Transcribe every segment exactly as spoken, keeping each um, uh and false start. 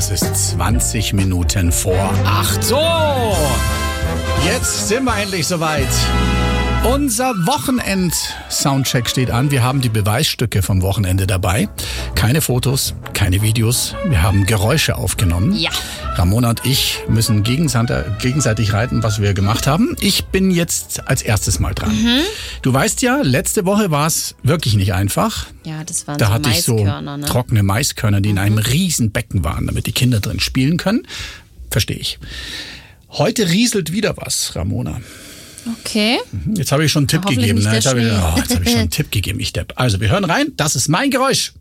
Es ist zwanzig Minuten vor acht. So, jetzt sind wir endlich soweit. Unser Wochenend-Soundcheck steht an. Wir haben die Beweisstücke vom Wochenende dabei. Keine Fotos, keine Videos. Wir haben Geräusche aufgenommen. Ja. Ramona und ich müssen gegenseitig reiten, was wir gemacht haben. Ich bin jetzt als erstes mal dran. Mhm. Du weißt ja, letzte Woche war es wirklich nicht einfach. Ja, das waren da so hatte ich so ne? trockene Maiskörner, die in einem riesen Becken waren, damit die Kinder drin spielen können. Verstehe ich. Heute rieselt wieder was, Ramona. Okay. Jetzt habe ich schon einen Tipp gegeben. Ne? Jetzt habe ich, oh, jetzt habe ich schon einen Tipp gegeben, ich Depp. Also, wir hören rein. Das ist mein Geräusch.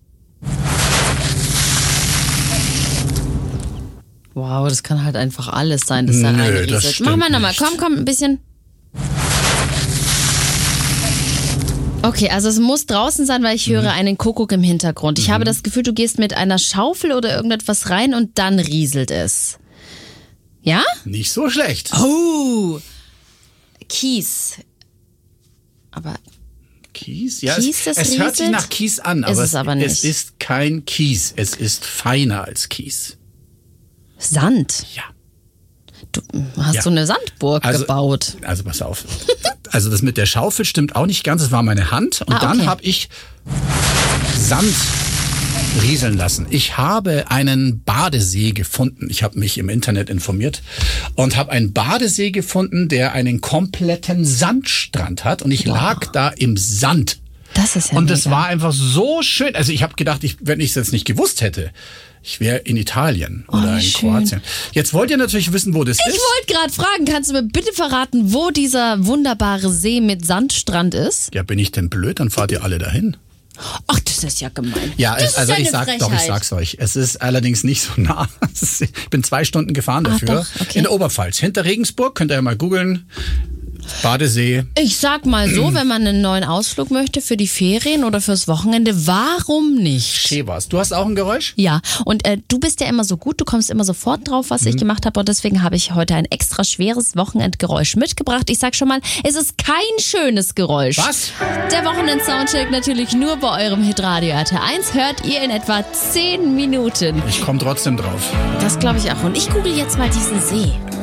Wow, das kann halt einfach alles sein. Das Nö, da das stimmt Mach mal nochmal. nicht. Komm, komm, ein bisschen. Okay, also es muss draußen sein, weil ich höre mhm. einen Kuckuck im Hintergrund. Ich mhm. habe das Gefühl, du gehst mit einer Schaufel oder irgendetwas rein und dann rieselt es. Ja? Nicht so schlecht. Oh! Kies. Aber Kies? Ja, Kies, es, es hört sich nach Kies an, aber, ist es, es, aber nicht. es ist kein Kies. Es ist feiner als Kies. Sand? Ja. Du hast ja. so eine Sandburg also, gebaut. Also pass auf. Also das mit der Schaufel stimmt auch nicht ganz. Es war meine Hand und ah, dann okay. habe ich Sand rieseln lassen. Ich habe einen Badesee gefunden. Ich habe mich im Internet informiert und habe einen Badesee gefunden, der einen kompletten Sandstrand hat. Und ich wow. lag da im Sand. Das ist ja Und mega. das war einfach so schön. Also ich habe gedacht, ich, wenn ich es jetzt nicht gewusst hätte, ich wäre in Italien oder oh, in schön. Kroatien. Jetzt wollt ihr natürlich wissen, wo das ich ist. Ich wollte gerade fragen, kannst du mir bitte verraten, wo dieser wunderbare See mit Sandstrand ist? Ja, bin ich denn blöd? Dann fahrt ihr alle dahin. Ach, das ist ja gemein. Ja, das also ist ja ich sag Frechheit. doch, ich sag's euch. Es ist allerdings nicht so nah. Ich bin zwei Stunden gefahren dafür. Ach, doch, okay. In Oberpfalz, hinter Regensburg, könnt ihr ja mal googeln. Badesee. Ich sag mal so, wenn man einen neuen Ausflug möchte für die Ferien oder fürs Wochenende, warum nicht? Schön war's. Du hast auch ein Geräusch? Ja, und äh, du bist ja immer so gut, du kommst immer sofort drauf, was mhm. ich gemacht habe und deswegen habe ich heute ein extra schweres Wochenendgeräusch mitgebracht. Ich sag schon mal, es ist kein schönes Geräusch. Was? Der Wochenend-Soundcheck natürlich nur bei eurem Hitradio R T eins hört ihr in etwa zehn Minuten. Ich komme trotzdem drauf. Das glaube ich auch. Und ich google jetzt mal diesen See.